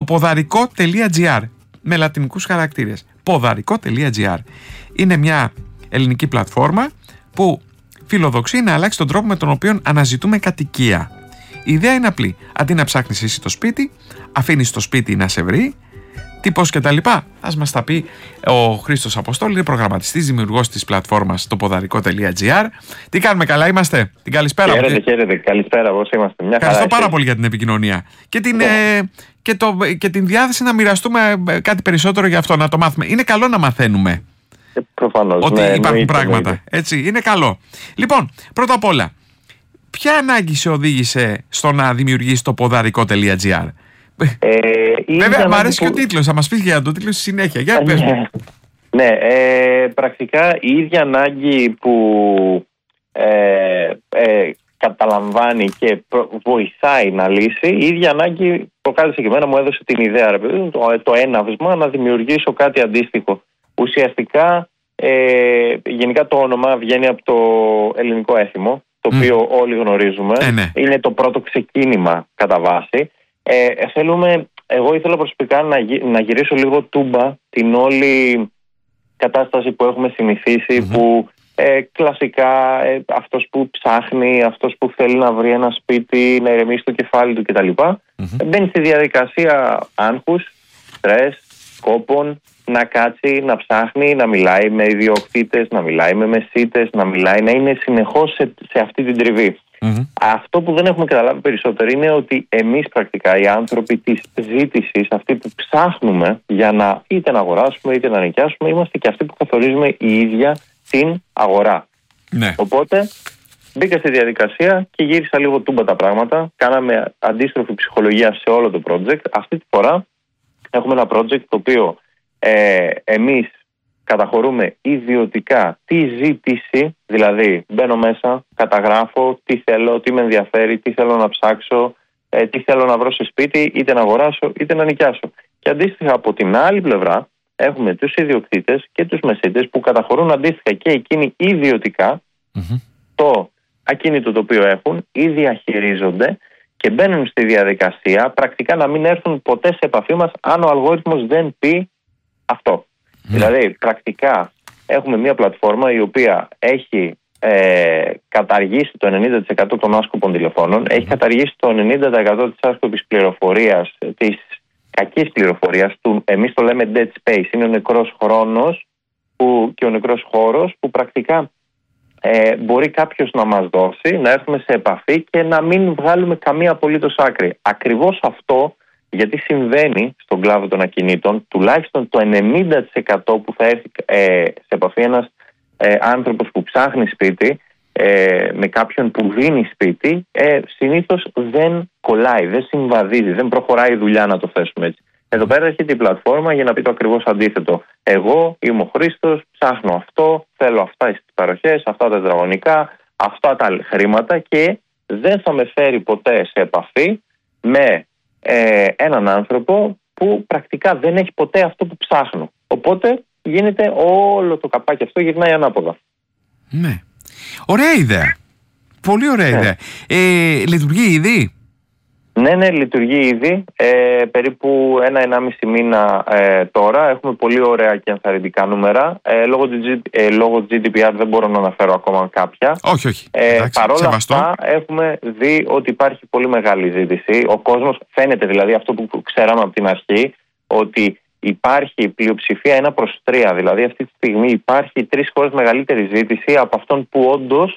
ποδαρικό.gr με λατινικούς χαρακτήρες. Ποδαρικό.gr είναι μια ελληνική πλατφόρμα που φιλοδοξεί να αλλάξει τον τρόπο με τον οποίο αναζητούμε κατοικία. Η ιδέα είναι απλή. Αντί να ψάχνεις εσύ το σπίτι, αφήνεις το σπίτι να σε βρει. Τι, πώς και τα λοιπά, ας μας τα πει ο Χρήστος Αποστόλη, είναι προγραμματιστής, δημιουργός της πλατφόρμας το ποδαρικό.gr. Τι κάνουμε, καλά είμαστε? Την καλησπέρα. Χαίρετε, καλησπέρα, πώς είμαστε? Μια Ευχαριστώ χαρά, πάρα πολύ για την επικοινωνία και την διάθεση να μοιραστούμε κάτι περισσότερο για αυτό, να το μάθουμε. Είναι καλό να μαθαίνουμε. Προφανώς, ότι υπάρχουν πράγματα. Έτσι, είναι καλό. Λοιπόν, πρώτα απ' όλα, ποια ανάγκη σε οδήγησε στο να δημιουργήσει το ποδαρικό.gr? Βέβαια, μου αρέσει και ο τίτλος. Θα μας πεις για τον τίτλο στη συνέχεια. Για πες. Ναι, πρακτικά η ίδια ανάγκη που καταλαμβάνει και βοηθάει να λύσει, η ίδια ανάγκη προκάλεσε και εμένα, μου έδωσε την ιδέα, το έναυσμα να δημιουργήσω κάτι αντίστοιχο. Ουσιαστικά, γενικά το όνομα βγαίνει από το ελληνικό έθιμο, το οποίο όλοι γνωρίζουμε. Ναι. Είναι το πρώτο ξεκίνημα κατά βάση. Εγώ ήθελα προσωπικά να γυρίσω λίγο τούμπα την όλη κατάσταση που έχουμε συνηθίσει, που κλασικά αυτός που ψάχνει, αυτός που θέλει να βρει ένα σπίτι, να ηρεμήσει το κεφάλι του κτλ. Μπαίνει στη διαδικασία άγχους, στρες, κόπων, να κάτσει, να ψάχνει, να μιλάει με ιδιοκτήτες, να μιλάει με μεσίτες, να είναι συνεχώς σε αυτή την τριβή. Αυτό που δεν έχουμε καταλάβει περισσότερο είναι ότι εμείς πρακτικά οι άνθρωποι της ζήτησης, αυτοί που ψάχνουμε για να είτε να αγοράσουμε είτε να νοικιάσουμε, είμαστε και αυτοί που καθορίζουμε η ίδια την αγορά. Ναι. Οπότε μπήκα στη διαδικασία και γύρισα λίγο τούμπα τα πράγματα. Κάναμε αντίστροφη ψυχολογία σε όλο το project. Αυτή τη φορά έχουμε ένα project το οποίο εμείς καταχωρούμε ιδιωτικά τη ζήτηση, δηλαδή μπαίνω μέσα, καταγράφω τι θέλω, τι με ενδιαφέρει, τι θέλω να ψάξω, τι θέλω να βρω σε σπίτι, είτε να αγοράσω είτε να νοικιάσω. Και αντίστοιχα από την άλλη πλευρά έχουμε τους ιδιοκτήτες και τους μεσίτες που καταχωρούν αντίστοιχα και εκείνοι ιδιωτικά το ακίνητο το οποίο έχουν ή διαχειρίζονται και μπαίνουν στη διαδικασία πρακτικά να μην έρθουν ποτέ σε επαφή μας αν ο αλγόριθμος δεν πει αυτό. Δηλαδή, πρακτικά έχουμε μια πλατφόρμα η οποία έχει καταργήσει το 90% των άσκοπων τηλεφώνων, έχει καταργήσει το 90% της άσκοπης πληροφορίας, της κακής πληροφορίας, εμείς το λέμε dead space, είναι ο νεκρός χρόνος και ο νεκρός χώρος που πρακτικά μπορεί κάποιος να μας δώσει, να έρθουμε σε επαφή και να μην βγάλουμε καμία απολύτως άκρη. Ακριβώς αυτό, γιατί συμβαίνει στον κλάδο των ακινήτων, τουλάχιστον το 90% που θα έρθει σε επαφή ένας άνθρωπος που ψάχνει σπίτι με κάποιον που δίνει σπίτι, συνήθως δεν κολλάει, δεν συμβαδίζει, δεν προχωράει η δουλειά, να το θέσουμε έτσι. Εδώ πέρα έρχεται η πλατφόρμα για να πει το ακριβώς αντίθετο. Εγώ είμαι ο Χρήστος, ψάχνω αυτό, θέλω αυτά στις παροχές, αυτά τα τετραγωνικά, αυτά τα χρήματα και δεν θα με φέρει ποτέ σε επαφή με έναν άνθρωπο που πρακτικά δεν έχει ποτέ αυτό που ψάχνω. Οπότε γίνεται όλο το καπάκι αυτό, γυρνάει ανάποδα. Ναι. Ωραία ιδέα. Πολύ ωραία ιδέα. Λειτουργεί ήδη? Ναι, λειτουργεί ήδη. Περίπου 1-1,5 μήνα τώρα. Έχουμε πολύ ωραία και ενθαρρυντικά νούμερα. Λόγω GDPR δεν μπορώ να αναφέρω ακόμα κάποια. Όχι. Παρόλα αυτά έχουμε δει ότι υπάρχει πολύ μεγάλη ζήτηση. Ο κόσμος, φαίνεται δηλαδή αυτό που ξέραμε από την αρχή, ότι υπάρχει πλειοψηφία 1/3. Δηλαδή αυτή τη στιγμή υπάρχει 3 φορές μεγαλύτερη ζήτηση από αυτόν που όντως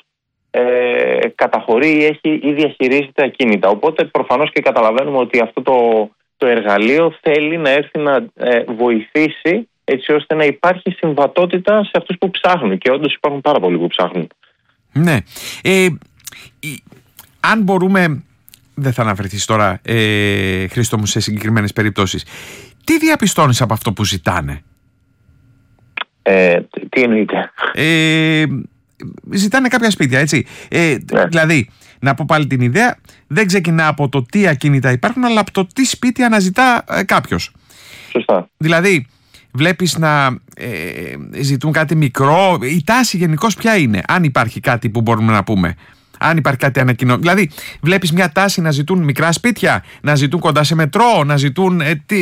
καταχωρεί ή έχει ή διαχειρίζεται ακίνητα. Οπότε προφανώς και καταλαβαίνουμε ότι αυτό το εργαλείο θέλει να έρθει να βοηθήσει έτσι ώστε να υπάρχει συμβατότητα σε αυτούς που ψάχνουν, και όντως υπάρχουν πάρα πολλοί που ψάχνουν. Ναι. Αν μπορούμε, δεν θα αναφερθείς τώρα Χρήστο μου σε συγκεκριμένες περιπτώσεις, τι διαπιστώνεις από αυτό που ζητάνε? Τι εννοείται? Ζητάνε κάποια σπίτια, έτσι. Ναι. Δηλαδή, να πω πάλι την ιδέα, δεν ξεκινά από το τι ακίνητα υπάρχουν, αλλά από το τι σπίτι αναζητά κάποιος. Σωστά. Δηλαδή, βλέπεις να ζητούν κάτι μικρό. Η τάση γενικώς ποια είναι? Αν υπάρχει κάτι που μπορούμε να πούμε, αν υπάρχει κάτι ανακοινώ. Δηλαδή, βλέπεις μια τάση να ζητούν μικρά σπίτια, να ζητούν κοντά σε μετρό, να ζητούν